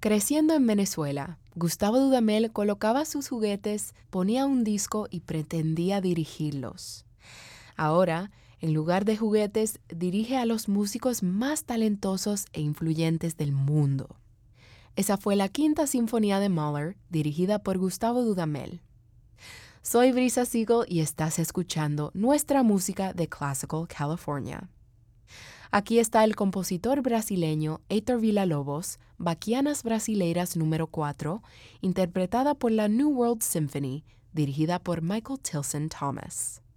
Creciendo en Venezuela, Gustavo Dudamel colocaba sus juguetes, ponía un disco y pretendía dirigirlos. Ahora, en lugar de juguetes, dirige a los músicos más talentosos e influyentes del mundo. Esa fue la Quinta Sinfonía de Mahler, dirigida por Gustavo Dudamel. Soy Brisa Siegel y estás escuchando nuestra música de Classical California. Aquí está el compositor brasileño Heitor Villa-Lobos, Baquianas Brasileiras número 4, interpretada por la New World Symphony, dirigida por Michael Tilson Thomas.